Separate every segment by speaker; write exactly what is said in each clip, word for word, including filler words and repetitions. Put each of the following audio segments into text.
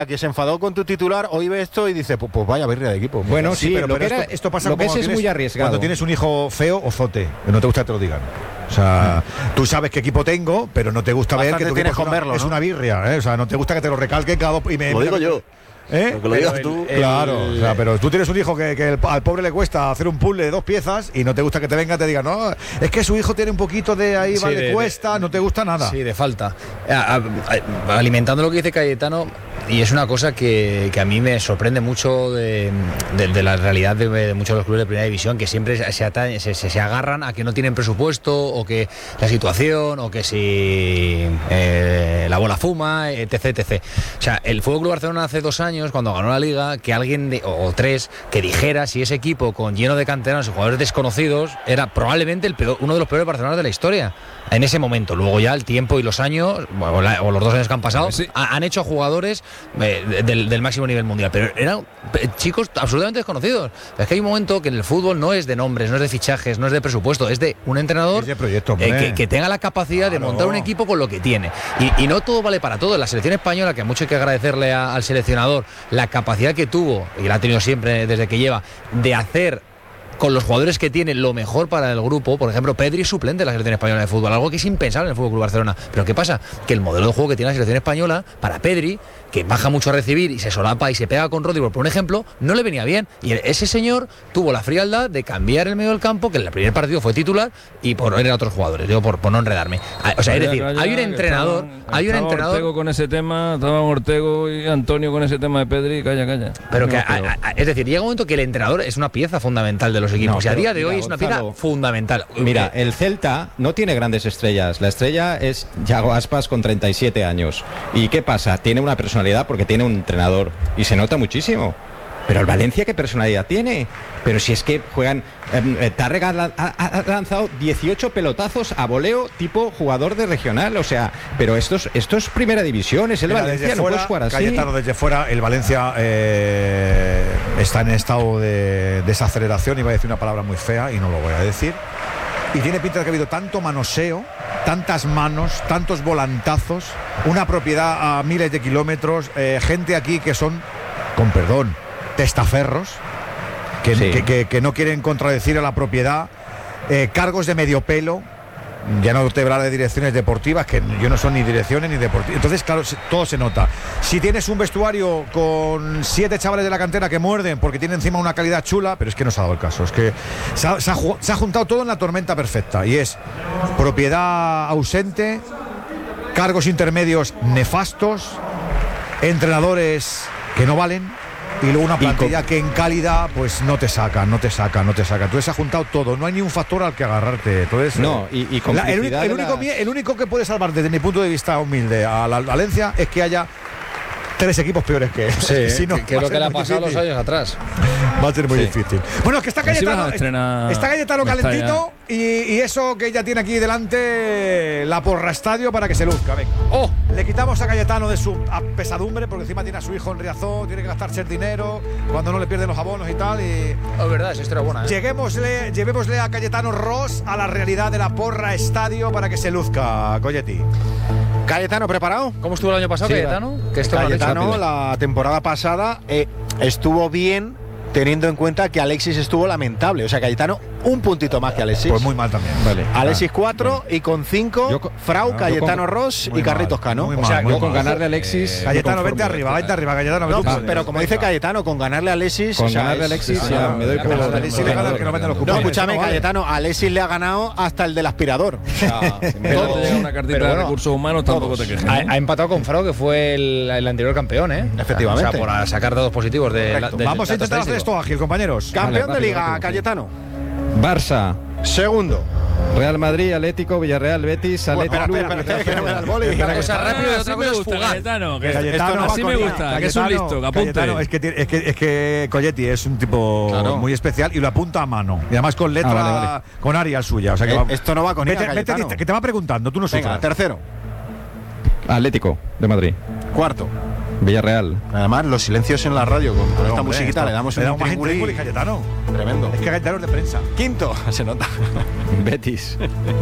Speaker 1: que se enfadó con tu titular, hoy ve esto y dice, pues, pues vaya birria de equipo.
Speaker 2: Bueno, sí,
Speaker 3: sí,
Speaker 2: pero,
Speaker 3: lo
Speaker 2: pero
Speaker 3: que
Speaker 2: esto,
Speaker 3: era-
Speaker 2: esto pasa
Speaker 3: lo que
Speaker 2: cuando
Speaker 3: es, es
Speaker 2: tienes-
Speaker 3: muy arriesgado.
Speaker 2: Cuando tienes un hijo feo o zote, que no te gusta que te lo digan. O sea, tú sabes qué equipo tengo, pero no te gusta ver
Speaker 1: Bastante
Speaker 2: que tu
Speaker 1: tienes
Speaker 2: equipo es
Speaker 1: con
Speaker 2: una,
Speaker 1: verlo,
Speaker 2: es
Speaker 1: ¿no?
Speaker 2: una birria, ¿eh? O sea, no te gusta que te lo recalquen cada dos y me,
Speaker 4: Lo digo yo.
Speaker 2: ¿Eh?
Speaker 4: Lo que lo digas tú.
Speaker 1: el-
Speaker 2: Claro, o sea, pero tú tienes un hijo que, que el- al pobre le cuesta hacer un puzzle de dos piezas y no te gusta que te venga y te diga, no, es que su hijo tiene un poquito de ahí,
Speaker 5: Sí,
Speaker 2: vale,
Speaker 5: de-
Speaker 2: cuesta, no te gusta nada.
Speaker 5: Sí, de falta. A- a- a- alimentando lo que dice Cayetano, y es una cosa que, que a mí me sorprende mucho de, de- de la realidad de, de muchos de los clubes de primera división, que siempre se, ata- se, se- se agarran a que no tienen presupuesto, o que la situación, o que si eh, la bola fuma, etc, etcétera. O sea, el Fútbol Club Barcelona hace dos años, cuando ganó la Liga, que alguien, de, o, o tres, que dijera si ese equipo con lleno de canteranos y jugadores desconocidos era probablemente el peor, uno de los peores Barcelonas de la historia. En ese momento, luego ya el tiempo y los años, o, la- o los dos años que han pasado,
Speaker 6: Sí.
Speaker 5: ha- han hecho jugadores eh, del, del máximo nivel mundial, pero eran eh, chicos absolutamente desconocidos. Es que hay un momento que en el fútbol no es de nombres, no es de fichajes, no es de presupuesto, es de un entrenador
Speaker 2: Es de proyecto,
Speaker 5: eh,
Speaker 2: hombre.
Speaker 5: que, que tenga la capacidad de
Speaker 2: Claro.
Speaker 5: montar un equipo con lo que tiene. Y, y no todo vale para todo. La selección española, que mucho hay que agradecerle a- al seleccionador la capacidad que tuvo, y la ha tenido siempre desde que lleva, de hacer con los jugadores que tiene lo mejor para el grupo. Por ejemplo, Pedri es suplente de la selección española de fútbol, algo que es impensable en el Fútbol Club Barcelona. Pero ¿qué pasa? Que el modelo de juego que tiene la selección española, para Pedri, que baja mucho a recibir y se solapa y se pega con Rodri, por un ejemplo, no le venía bien. Y ese señor tuvo la frialdad de cambiar el medio del campo, que en el primer partido fue titular, y por poner a otros jugadores, digo, por, por no enredarme. Ah, O sea, es
Speaker 6: Calla,
Speaker 5: decir,
Speaker 6: calla,
Speaker 5: hay un
Speaker 6: que
Speaker 5: entrenador,
Speaker 6: estaban-
Speaker 5: hay un
Speaker 6: estaba
Speaker 5: entrenador.
Speaker 6: Ortego con ese tema, estaban Ortego y Antonio con ese tema de Pedri, calla, calla.
Speaker 5: Pero que,
Speaker 6: No, pero-
Speaker 5: a- a- es decir, llega un momento que el entrenador es una pieza fundamental de los equipos.
Speaker 3: No,
Speaker 5: y a
Speaker 3: pero
Speaker 5: día de
Speaker 3: mira,
Speaker 5: hoy es una
Speaker 3: Gonzalo,
Speaker 5: pieza fundamental.
Speaker 3: Mira,
Speaker 5: Eh,
Speaker 3: el Celta no tiene grandes estrellas. La estrella es Yago Aspas con treinta y siete años. ¿Y qué pasa? Tiene una personalidad porque tiene un entrenador y se nota muchísimo. Pero el Valencia, ¿qué personalidad tiene? Pero si es que juegan... Eh, eh, Tárrega la- ha, ha- ha lanzado dieciocho pelotazos a voleo tipo jugador de regional. O sea, pero esto es, esto es primera división, es el
Speaker 2: Mira,
Speaker 3: Valencia,
Speaker 2: desde
Speaker 3: no
Speaker 2: fuera,
Speaker 3: puedes jugar así.
Speaker 2: Cayetano, desde fuera, el Valencia eh, está en estado de desaceleración, iba a decir una palabra muy fea y no lo voy a decir. Y tiene pinta de que ha habido tanto manoseo, tantas manos, tantos volantazos, una propiedad a miles de kilómetros, eh, gente aquí que son, con perdón, testaferros, que,
Speaker 3: Sí.
Speaker 2: que- que- que no quieren contradecir a la propiedad, eh, cargos de medio pelo. Ya no te hablar de direcciones deportivas, que yo no son ni direcciones ni deportivas. Entonces, claro, se- todo se nota. Si tienes un vestuario con siete chavales de la cantera que muerden porque tiene encima una calidad chula, pero es que no se ha dado el caso. Es que se ha, se ha ju- se ha juntado todo en la tormenta perfecta. Y es propiedad ausente, cargos intermedios nefastos, entrenadores que no valen. Y luego una plantilla que en calidad pues no te saca, no te saca, no te saca. Entonces se ha juntado todo, no hay ni un factor al que agarrarte. Entonces,
Speaker 3: No, y- y
Speaker 2: la- el, único,
Speaker 3: complicidad
Speaker 2: el
Speaker 3: de
Speaker 2: único
Speaker 3: las-
Speaker 2: mie- el único que puede salvar desde mi punto de vista humilde a la Valencia es que haya tres equipos peores que él.
Speaker 5: Sí,
Speaker 2: Si no,
Speaker 5: que, que
Speaker 2: va
Speaker 5: es
Speaker 2: a
Speaker 5: lo que
Speaker 2: ser
Speaker 5: le ha
Speaker 2: muy
Speaker 5: pasado los
Speaker 2: difícil.
Speaker 5: años atrás.
Speaker 2: Va a ser muy
Speaker 3: Sí.
Speaker 2: difícil. Bueno, es que está
Speaker 6: Así vas
Speaker 2: Cayetano,
Speaker 6: a estrenar
Speaker 2: está Cayetano
Speaker 6: Mestalla.
Speaker 2: calentito y, y eso que ya tiene aquí delante la porra estadio para que se luzca. Venga.
Speaker 5: ¡Oh!
Speaker 2: Le quitamos a Cayetano de su a- pesadumbre porque encima tiene a su hijo en Riazor, tiene que gastarse el dinero cuando no le pierden los abonos y tal. Y
Speaker 5: Es verdad, esa historia buena, ¿eh?
Speaker 2: lleguémosle, llevémosle a Cayetano Ross a la realidad de la porra estadio para que se luzca, Coyetti.
Speaker 1: Cayetano, ¿preparado?
Speaker 5: ¿Cómo estuvo el año pasado,
Speaker 3: Sí,
Speaker 5: Cayetano? Que esto no lo han dicho.
Speaker 1: Cayetano, la temporada pasada eh, estuvo bien, teniendo en cuenta que Alexis estuvo lamentable. O sea, Cayetano, un puntito más que Alexis.
Speaker 2: Pues muy mal también.
Speaker 3: Vale.
Speaker 1: Alexis
Speaker 3: Ah,
Speaker 1: cuatro y con cinco,
Speaker 3: Yo co-
Speaker 1: Frau,
Speaker 3: ah,
Speaker 1: Cayetano
Speaker 3: yo con-
Speaker 1: Ross
Speaker 2: muy
Speaker 1: y Carlitos
Speaker 2: mal,
Speaker 1: Cano.
Speaker 2: muy
Speaker 1: O
Speaker 2: mal,
Speaker 1: sea,
Speaker 2: muy
Speaker 3: Yo con
Speaker 2: mal.
Speaker 3: ganarle a Alexis.
Speaker 2: Cayetano,
Speaker 3: me
Speaker 2: vente
Speaker 3: conformo.
Speaker 2: arriba, vente arriba, Cayetano.
Speaker 1: No,
Speaker 2: tú puedes.
Speaker 1: pero como dice
Speaker 2: Venga.
Speaker 1: Cayetano, con ganarle a Alexis.
Speaker 3: Con
Speaker 1: o sea,
Speaker 3: ganarle a
Speaker 1: es-
Speaker 3: Alexis
Speaker 1: sí,
Speaker 3: ya
Speaker 1: no,
Speaker 3: me doy
Speaker 1: no,
Speaker 3: por...
Speaker 1: no,
Speaker 2: Alexis le gana el que no vende los
Speaker 1: No,
Speaker 2: cupones.
Speaker 1: escúchame,
Speaker 2: Eso no vale.
Speaker 1: Cayetano, Alexis le ha ganado hasta el del aspirador.
Speaker 3: Ah, si me
Speaker 6: Todo
Speaker 3: doy-
Speaker 6: te llega una cartita
Speaker 5: pero
Speaker 6: de
Speaker 5: bueno,
Speaker 6: recursos humanos, tampoco te quejes.
Speaker 5: Ha,
Speaker 6: ¿eh?
Speaker 5: ha empatado con Frau, que fue el, el anterior campeón, ¿eh?
Speaker 1: Efectivamente.
Speaker 5: O sea, por sacar dados positivos de,
Speaker 1: Correcto.
Speaker 5: del
Speaker 2: Vamos a
Speaker 5: dato
Speaker 2: intentar hacer
Speaker 5: estadístico.
Speaker 2: esto ágil, compañeros.
Speaker 1: Campeón
Speaker 3: Vale,
Speaker 1: de liga,
Speaker 3: rápido,
Speaker 1: Cayetano.
Speaker 3: Barça,
Speaker 1: Segundo.
Speaker 3: Real Madrid, Atlético, Villarreal, Betis,
Speaker 1: Bueno,
Speaker 3: Atlético.
Speaker 1: espera, espera, espera, que no me da el boli.
Speaker 5: Una cosa rápida y
Speaker 6: Ah,
Speaker 5: otra
Speaker 6: así me
Speaker 5: cosa es
Speaker 6: gusta,
Speaker 5: fugaz.
Speaker 6: Cayetano, que
Speaker 2: Cayetano,
Speaker 6: esto no
Speaker 2: va
Speaker 6: así
Speaker 2: con
Speaker 6: me
Speaker 2: ella.
Speaker 6: gusta, que es un
Speaker 2: Cayetano,
Speaker 6: listo, que apunte.
Speaker 2: Cayetano, es que, tiene- es que, es que Coyetti es un tipo
Speaker 1: Claro.
Speaker 2: muy especial y lo apunta a mano. Y además con letra,
Speaker 3: Ah, vale, vale.
Speaker 2: con Arial suya. O sea que
Speaker 1: Eh,
Speaker 2: va-
Speaker 1: esto no va con
Speaker 2: vete,
Speaker 1: ella,
Speaker 2: vete,
Speaker 1: Cayetano.
Speaker 2: que te va preguntando, tú no
Speaker 1: Venga,
Speaker 2: sufras.
Speaker 1: tercero.
Speaker 3: Atlético de Madrid,
Speaker 1: Cuarto.
Speaker 3: Villarreal,
Speaker 1: Además, los silencios en la radio con, con esta
Speaker 2: Hombre,
Speaker 1: musiquita
Speaker 2: esto-
Speaker 1: le damos
Speaker 2: le
Speaker 1: un
Speaker 2: damos más
Speaker 1: tringulí
Speaker 2: tringuli, Cayetano.
Speaker 1: tremendo.
Speaker 2: Es que Cayetano es de prensa.
Speaker 1: Quinto, se nota.
Speaker 3: Betis,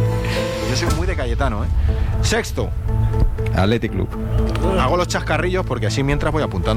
Speaker 1: Yo soy muy de Cayetano, ¿eh? Sexto.
Speaker 3: Athletic Club.
Speaker 1: Hago los chascarrillos porque así mientras voy apuntando.